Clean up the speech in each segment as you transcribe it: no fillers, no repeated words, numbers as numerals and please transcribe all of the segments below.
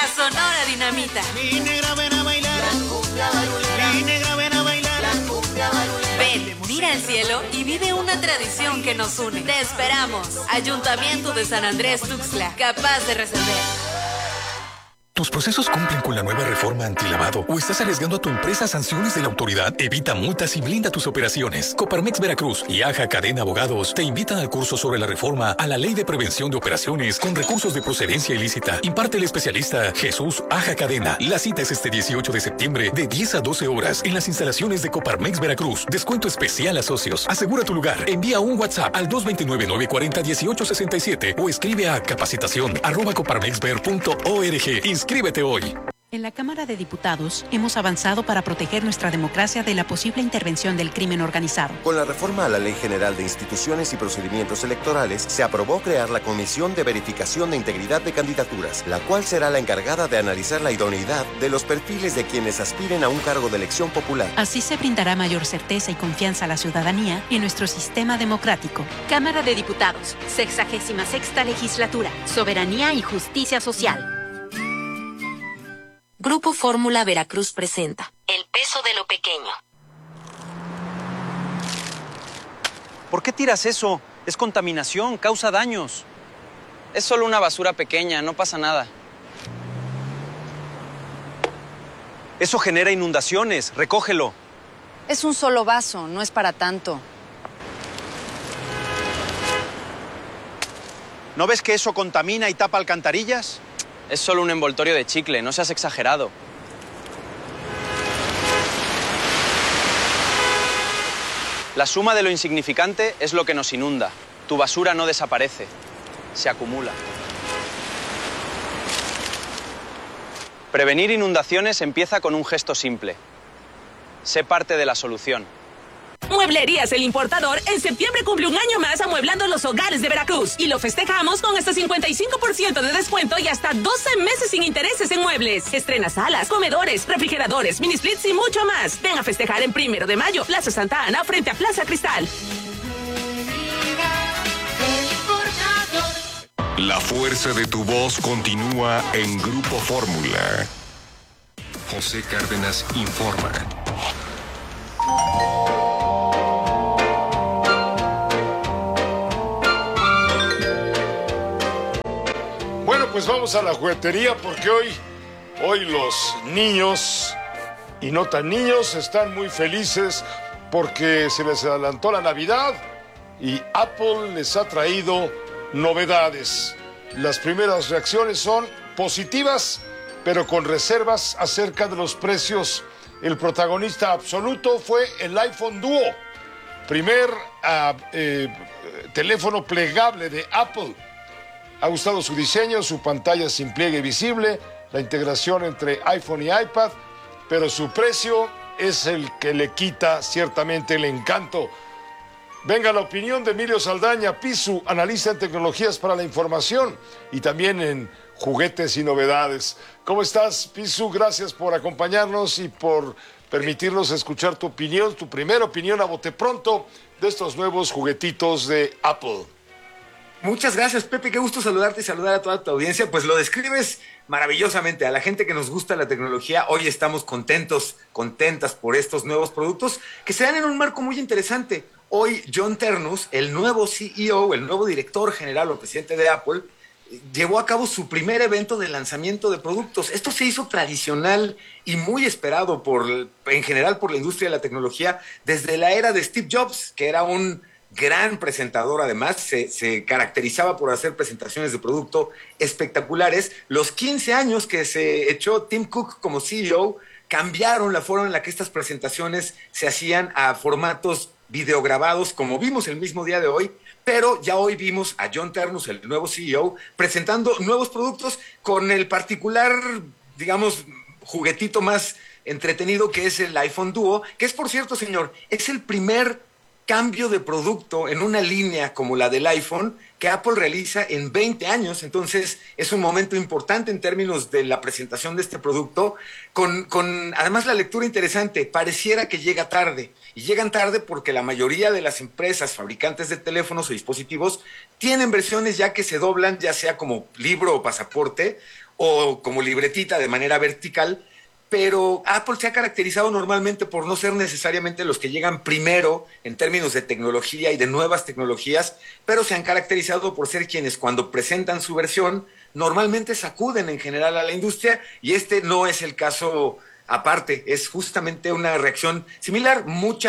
Sonora Dinamita. Mi negra, ven a bailar. La cumbia barulera. Mi negra, ven a bailar. La cumbia barulera. Ven, mira el cielo y vive una tradición que nos une. Te esperamos. Ayuntamiento de San Andrés Tuxtla, capaz de resolver. ¿Tus procesos cumplen con la nueva reforma antilavado o estás arriesgando a tu empresa a sanciones de la autoridad? Evita multas y blinda tus operaciones. Coparmex Veracruz y AJA Cadena Abogados te invitan al curso sobre la reforma a la Ley de Prevención de Operaciones con recursos de procedencia ilícita. Imparte el especialista Jesús Aja Cadena. La cita es este 18 de septiembre de 10 a 12 horas en las instalaciones de Coparmex Veracruz. Descuento especial a socios. Asegura tu lugar. Envía un WhatsApp al 229-940-1867 o escribe a capacitación@coparmexver.org. Inscríbete hoy. En la Cámara de Diputados hemos avanzado para proteger nuestra democracia de la posible intervención del crimen organizado. Con la reforma a la Ley General de Instituciones y Procedimientos Electorales, se aprobó crear la Comisión de Verificación de Integridad de Candidaturas, la cual será la encargada de analizar la idoneidad de los perfiles de quienes aspiren a un cargo de elección popular. Así se brindará mayor certeza y confianza a la ciudadanía en nuestro sistema democrático. Cámara de Diputados, 66ª Legislatura, Soberanía y Justicia Social. Grupo Fórmula Veracruz presenta El peso de lo pequeño. ¿Por qué tiras eso? Es contaminación, causa daños. Es solo una basura pequeña, no pasa nada. Eso genera inundaciones, recógelo. Es un solo vaso, no es para tanto. ¿No ves que eso contamina y tapa alcantarillas? Es solo un envoltorio de chicle, no seas exagerado. La suma de lo insignificante es lo que nos inunda. Tu basura no desaparece, se acumula. Prevenir inundaciones empieza con un gesto simple. Sé parte de la solución. Mueblerías El Importador en septiembre cumple un año más amueblando los hogares de Veracruz y lo festejamos con hasta 55% de descuento y hasta 12 meses sin intereses en muebles. Estrena salas, comedores, refrigeradores, mini splits y mucho más. Ven a festejar en 1 de mayo, Plaza Santa Ana frente a Plaza Cristal. La fuerza de tu voz continúa en Grupo Fórmula. José Cárdenas informa. Bueno, pues vamos a la juguetería porque hoy los niños y no tan niños están muy felices porque se les adelantó la Navidad y Apple les ha traído novedades. Las primeras reacciones son positivas, pero con reservas acerca de los precios. El protagonista absoluto fue el iPhone Duo, primer teléfono plegable de Apple. Ha gustado su diseño, su pantalla sin pliegue visible, la integración entre iPhone y iPad, pero su precio es el que le quita ciertamente el encanto. Venga la opinión de Emilio Saldaña, Pisu, analista en tecnologías para la información y también en juguetes y novedades. ¿Cómo estás, Pisu? Gracias por acompañarnos y por permitirnos escuchar tu opinión, tu primera opinión a bote pronto de estos nuevos juguetitos de Apple. Muchas gracias, Pepe, qué gusto saludarte y saludar a toda tu audiencia. Pues lo describes maravillosamente. A la gente que nos gusta la tecnología, hoy estamos contentas por estos nuevos productos que se dan en un marco muy interesante. Hoy John Ternus, el nuevo CEO, el nuevo director general o presidente de Apple, llevó a cabo su primer evento de lanzamiento de productos. Esto se hizo tradicional y muy esperado en general por la industria de la tecnología desde la era de Steve Jobs, que era un gran presentador. Además, se caracterizaba por hacer presentaciones de producto espectaculares. Los 15 años que se echó Tim Cook como CEO cambiaron la forma en la que estas presentaciones se hacían a formatos videograbados, como vimos el mismo día de hoy, pero ya hoy vimos a John Ternus, el nuevo CEO, presentando nuevos productos con el particular, digamos, juguetito más entretenido que es el iPhone Duo, que es, por cierto, señor, es el primer cambio de producto en una línea como la del iPhone que Apple realiza en 20 años. Entonces es un momento importante en términos de la presentación de este producto, con además la lectura interesante. Pareciera que llega tarde, y llegan tarde porque la mayoría de las empresas fabricantes de teléfonos o dispositivos tienen versiones ya que se doblan, ya sea como libro o pasaporte o como libretita de manera vertical. Pero Apple se ha caracterizado normalmente por no ser necesariamente los que llegan primero en términos de tecnología y de nuevas tecnologías, pero se han caracterizado por ser quienes cuando presentan su versión normalmente sacuden en general a la industria, y este no es el caso aparte, es justamente una reacción similar,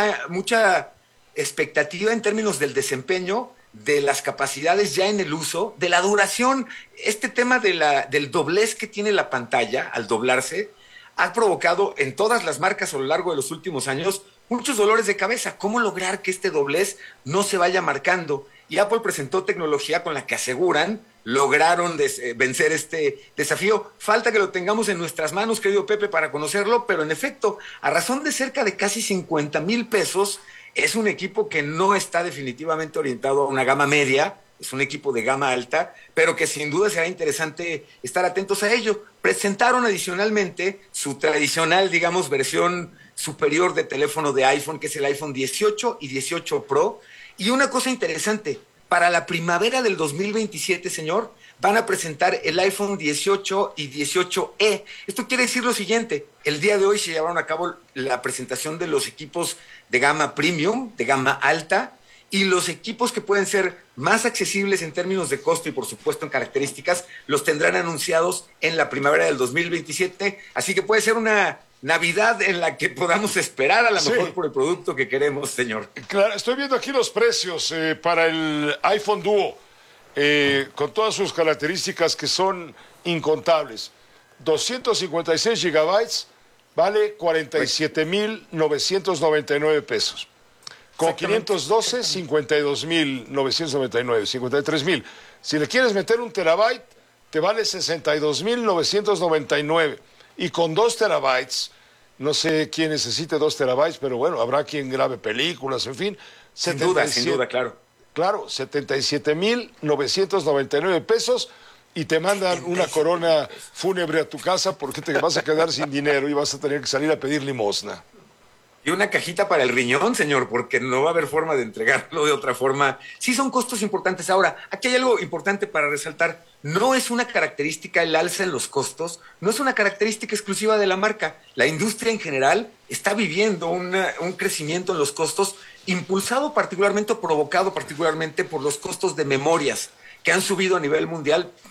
mucha expectativa en términos del desempeño, de las capacidades ya en el uso, de la duración. Este tema del doblez que tiene la pantalla al doblarse ha provocado en todas las marcas a lo largo de los últimos años muchos dolores de cabeza. ¿Cómo lograr que este doblez no se vaya marcando? Y Apple presentó tecnología con la que aseguran lograron vencer este desafío. Falta que lo tengamos en nuestras manos, querido Pepe, para conocerlo, pero en efecto, a razón de cerca de casi 50,000 pesos, es un equipo que no está definitivamente orientado a una gama media, es un equipo de gama alta, pero que sin duda será interesante estar atentos a ello. Presentaron adicionalmente su tradicional, digamos, versión superior de teléfono de iPhone, que es el iPhone 18 y 18 Pro. Y una cosa interesante, para la primavera del 2027, señor, van a presentar el iPhone 18 y 18E. Esto quiere decir lo siguiente: el día de hoy se llevaron a cabo la presentación de los equipos de gama premium, de gama alta, y los equipos que pueden ser más accesibles en términos de costo y por supuesto en características, los tendrán anunciados en la primavera del 2027, así que puede ser una Navidad en la que podamos esperar a lo mejor por el producto que queremos, señor. Claro, estoy viendo aquí los precios para el iPhone Duo, con todas sus características que son incontables. 256 gigabytes vale 47,999 pesos. Con 512, 52,999, 53,000. Si le quieres meter un terabyte, te vale 62,999. Y con 2 terabytes, no sé quién necesite 2 terabytes, pero bueno, habrá quien grabe películas, en fin. Sin duda, claro. Claro, 77,999 pesos, y te mandan una corona fúnebre a tu casa porque te vas a quedar sin dinero y vas a tener que salir a pedir limosna. Y una cajita para el riñón, señor, porque no va a haber forma de entregarlo de otra forma. Sí, son costos importantes. Ahora, aquí hay algo importante para resaltar. No es una característica el alza en los costos, no es una característica exclusiva de la marca. La industria en general está viviendo un crecimiento en los costos, impulsado particularmente o provocado particularmente por los costos de memorias, que han subido a nivel mundial